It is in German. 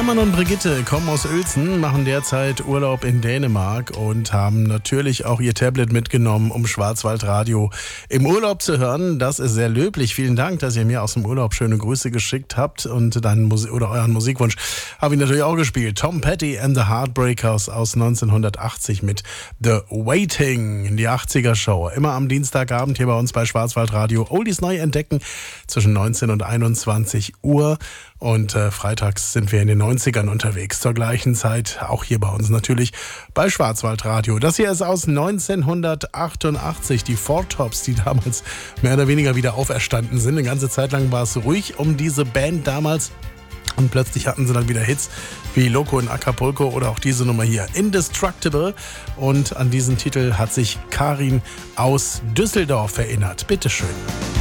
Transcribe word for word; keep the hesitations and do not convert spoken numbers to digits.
Hermann und Brigitte kommen aus Uelzen, machen derzeit Urlaub in Dänemark und haben natürlich auch ihr Tablet mitgenommen, um Schwarzwaldradio im Urlaub zu hören. Das ist sehr löblich. Vielen Dank, dass ihr mir aus dem Urlaub schöne Grüße geschickt habt und deinen Musi- oder euren Musikwunsch habe ich natürlich auch gespielt. Tom Petty and the Heartbreakers aus neunzehnhundertachtzig mit The Waiting, die achtziger Show. Immer am Dienstagabend hier bei uns bei Schwarzwaldradio Oldies neu entdecken zwischen neunzehn und einundzwanzig Uhr. Und äh, freitags sind wir in den neunzigern unterwegs, zur gleichen Zeit, auch hier bei uns natürlich bei Schwarzwaldradio. Das hier ist aus neunzehnhundertachtundachtzig, die Four Tops, die damals mehr oder weniger wieder auferstanden sind. Eine ganze Zeit lang war es ruhig um diese Band damals. Und plötzlich hatten sie dann wieder Hits wie Loco in Acapulco oder auch diese Nummer hier, Indestructible. Und an diesen Titel hat sich Karin aus Düsseldorf erinnert. Bitteschön.